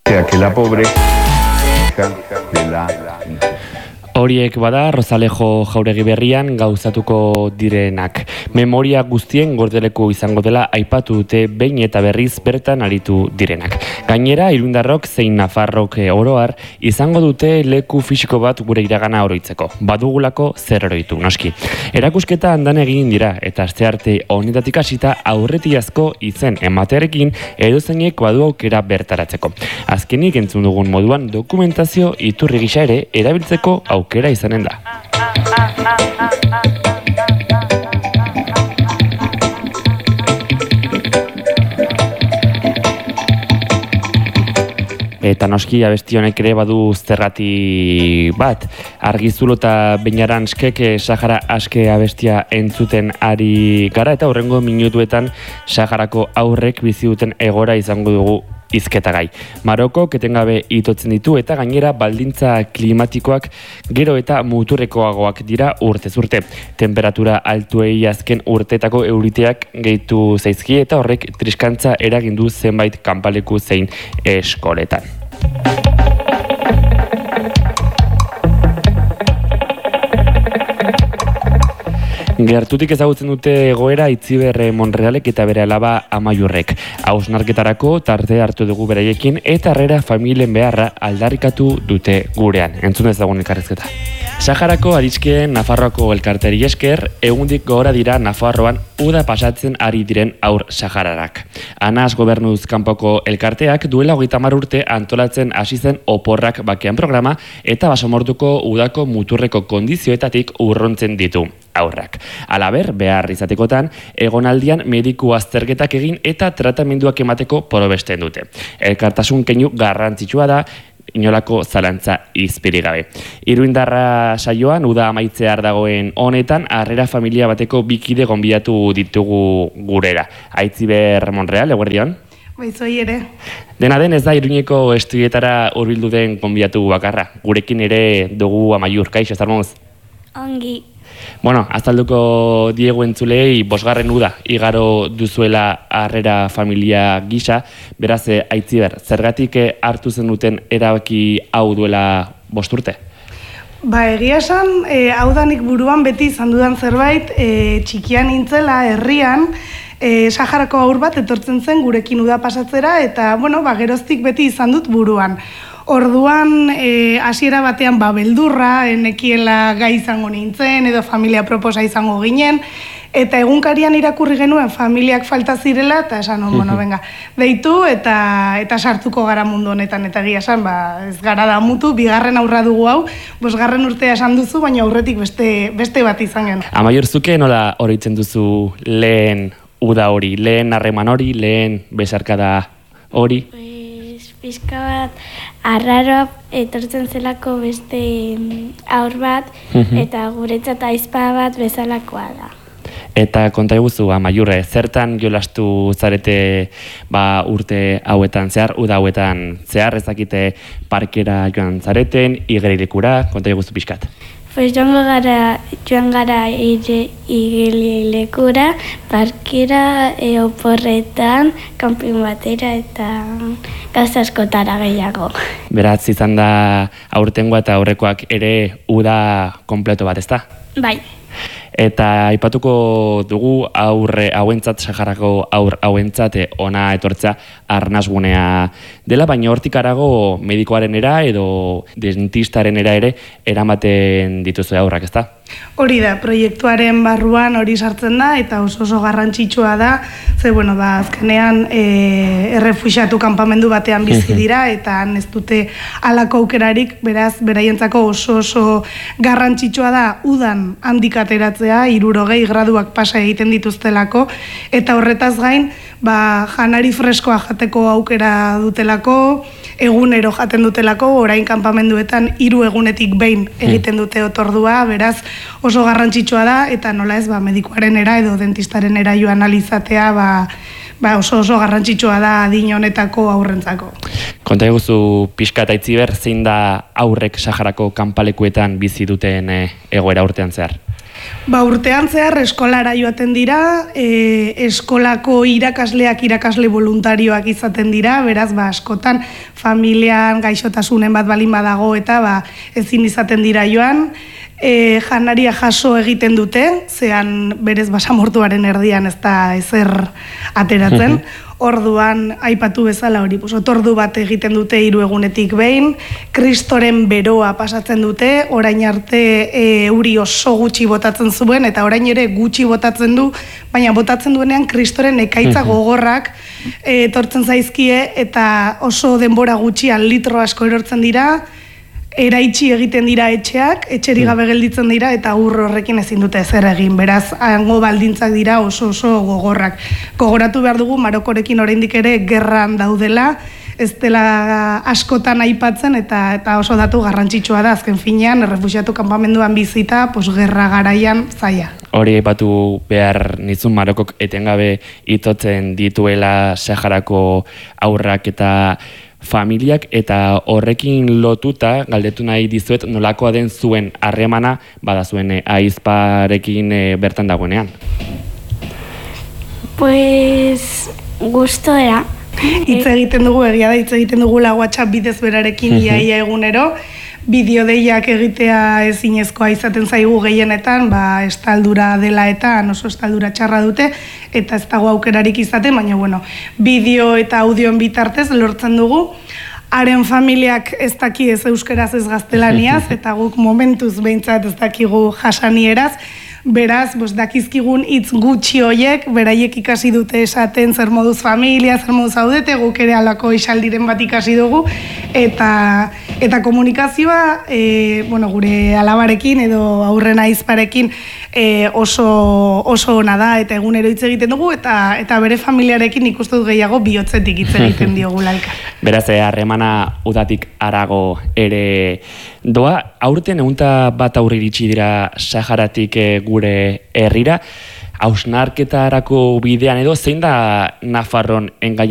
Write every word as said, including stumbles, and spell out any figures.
sea que la pobreza de la... Horiek bada Rosalejo Jauregi berrian gauzatuko direnak. Memoria guztien gordeleku izango dela aipatu dute behin eta berriz bertan aritu direnak. Gainera, Irundarrok zein Nafarrok oroar izango dute leku fisiko bat gure iragana oroitzeko. Badugulako zer oroitu, noski. Erakusketa handan egin dira eta astearte honetatik hasita aurretiazko izen ematearekin edozeinek badu aukera bertaratzeko. Azkenik entzun dugun moduan dokumentazio iturri gisa ere erabiltzeko aukera aukera izanen da. Eta noski abesti honek ere badu zergati bat. Argizulo eta Beñaranskek Sahara aske abestia entzuten ari gara eta hurrengo minutuetan Saharako aurrek bizi duten egora izango dugu hizketagai. Marokok etengabe itotzen ditu eta gainera baldintza klimatikoak gero eta muturrekoagoak dira urtez urte. Temperatura altuei azken urtetako euriteak gehitu zaizki eta horrek triskantza eragindu zenbait kanpaleku zein eskoletan. Gertutik ezagutzen dute egoera Itziber Monrealek eta bere alaba Amaiurrek. Hausnarketarako tarte hartu dugu beraiekin eta harrera familien beharra aldarrikatu dute gurean. Entzun ezagun elkarrezketa. Saharako adiskeen Nafarroako elkarteri esker, egundik gora dira Nafarroan uda pasatzen ari diren aur sahararak. Anas gobernuz kanpoko elkarteak duela hogeita hamar urte antolatzen hasi zen oporrak bakean programa eta basomortuko udako muturreko kondizioetatik urrontzen ditu aurrak. Halaber, behar izatekotan, egonaldian mediku azterketak egin eta tratamenduak emateko probesten dute. Elkartasun keinu garrantzitsua da, inolako zalantza izpiri gabe. Iruindarra saioan, uda amaitzear dagoen honetan, harrera familia bateko bikide gonbidatu ditugu gurera. Aitziber Monreal, eguerdion? Baizoi ere. Dena den ez da Iruñeko estudietara hurbildu den gonbidatu bakarra. Gurekin ere dugu Amaiur, kaixo, zarmoz? Ongi. Bueno, azalduko diegu entzulei bosgarren uda igaro duzuela harrera familia gisa, beraz Aitziber, zergatik hartu zenuten erabaki hau duela bost urte? Ba, egia esan, e, hau danik buruan beti izan dudan zerbait, e, txikian nintzela herrian, e, Saharako haur bat etortzen zen gurekin uda pasatzera, eta, bueno, ba, geroztik beti izan dut buruan. Orduan, hasiera batean ba, beldurra, enekiela gai izango nintzen, edo familia proposa izango ginen, eta egunkarian irakurri genuen familiak falta zirela, eta esan, no, bueno, venga, deitu eta eta sartuko gara mundu honetan, eta egia esan, ba, ez gara da mutu, bigarren aurra dugu hau, bosgarren urtea esan duzu, baina aurretik beste, beste bat izan gen. Amaiur, zuke nola oroitzen duzu lehen uda hori, lehen harreman hori, lehen besarkada hori? Pizka bat, arraro etortzen zelako beste aur bat, eta guretzat aizpa bat bezalakoa da. Eta konta eguzu, Amaiurre, zertan jolastu zarete ba, urte hauetan zehar, uda hauetan zehar, ezakite parkera joan zareten, igerilekura, konta eguzu pixkat. Pues joango gara, joan gara igerilekura, parkera, e, oporretan, kanpin batera eta gauza askotara gehiago. Beraz, izan da aurtengoa eta aurrekoak ere uda kompleto bat, ezta? Bai. Eta aipatuko dugu aurre hauentzat, Saharako aur hauentzat ona etortza arnasgunea dela, baina hortik harago medikoaren era edo dentistaren era ere eramaten dituzu aurrak, ezta? Hori da, proiektuaren barruan hori sartzen da, eta oso oso garrantzitsua da, ze, bueno, ba, azkenean e, errefuxiatu kanpamendu batean bizi dira, eta han ez dute halako aukerarik, beraz, beraientzako oso oso garrantzitsua da, udan handik ateratzea, hirurogei graduak pasa egiten dituztelako, eta horretaz gain, ba, janari freskoa jateko aukera dutelako, egunero jaten dutelako, orain kanpamenduetan hiru egunetik behin egiten dute otordua, beraz, oso garrantzitsua da, eta nola ez, ba, medikoaren era edo dentistaren era joan alizatea, ba, ba, oso oso garrantzitsua da adin honetako aurrentzako. Konta eguzu pixka eta Aitziber, zein da aurrek Saharako kanpalekuetan bizi duten e, egoera urtean zehar? Ba, urtean zehar eskolara joaten dira, e, eskolako irakasleak irakasle voluntarioak izaten dira, beraz, ba, askotan familian gaixotasunen bat balin badago eta ba, ezin izaten dira joan, e, janaria jaso egiten dute, zean berez basamortuaren erdian ez da ezer ateratzen, orduan aipatu bezala hori, pues, otordu bat egiten dute hiru egunetik behin, kristoren beroa pasatzen dute, orain arte e, uri oso gutxi botatzen zuen, eta orain ere gutxi botatzen du, baina botatzen duenean kristoren ekaitza gogorrak e, etortzen zaizkie, eta oso denbora gutxian litro asko erortzen dira, eraitsi egiten dira etxeak, etxeri gabe gelditzen dira, eta ur horrekin ezin dute zer egin. Beraz, hango baldintzak dira oso oso gogorrak. Gogoratu behar dugu, Marokorekin oraindik ere gerran daudela, ez dela askotan aipatzen, eta eta oso datu garrantzitsua da, azken finean, errefuxiatu kanpamenduan bizita, pues, gerra garaian zaila. Hori aipatu behar nizun, Marokok etengabe itotzen dituela Saharako aurrak eta familiak, eta horrekin lotuta galdetu nahi dizuet nolakoa den zuen harremana bada zuen eh, ahizparekin eh, bertan dagoenean. Pues gustoa. Hitz egiten dugu, egia da, hitz egiten dugula WhatsApp bidez berarekin iaia egunero, bideodeiak egitea ezinezkoa izaten zaigu gehienetan, ba, estaldura dela eta oso estaldura txarra dute, eta ez dago aukerarik izaten, baina bueno, bideo eta audioen bitartez lortzen dugu. Haren familiak ez daki ez euskeraz ez gaztelaniaz, eta guk momentuz behintzat ez dakigu jasanieraz, beraz, bos, dakizkigun hitz gutxi hoiek, beraiek ikasi dute esaten zer moduz familia, zer moduz zaudete, guk ere alako isaldiren bat ikasi dugu, eta eta komunikazioa, e, bueno, gure alabarekin edo aurren ahizparekin e, oso oso ona da, eta egunero hitz egiten dugu, eta eta bere familiarekin ikustut gehiago bihotzetik hitz egiten diogu elkar. Beraz, harremana udatik harago ere doa, aurten egunta bat aurri iritsi dira Saharatik e, gure herrira, hausnarketarako bidean edo zein da Nafarron engaina